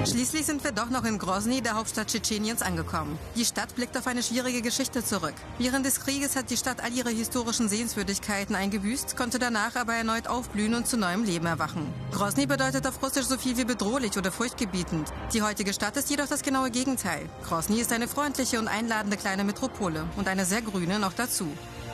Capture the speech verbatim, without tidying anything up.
Schließlich sind wir doch noch in Grosny, der Hauptstadt Tschetscheniens, angekommen. Die Stadt blickt auf eine schwierige Geschichte zurück. Während des Krieges hat die Stadt all ihre historischen Sehenswürdigkeiten eingebüßt, konnte danach aber erneut aufblühen und zu neuem Leben erwachen. Grosny bedeutet auf Russisch so viel wie bedrohlich oder furchtgebietend. Die heutige Stadt ist jedoch das genaue Gegenteil. Grosny ist eine freundliche und einladende kleine Metropole und eine sehr grüne noch dazu.